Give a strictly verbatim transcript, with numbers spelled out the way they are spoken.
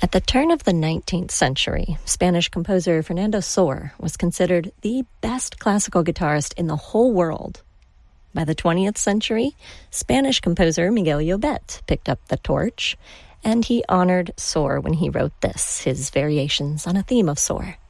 At the turn of the nineteenth century, Spanish composer Fernando Sor was considered the best classical guitarist in the whole world. By the twentieth century, Spanish composer Miguel Llobet picked up the torch, and he honored Sor when he wrote this, his variations on a theme of Sor.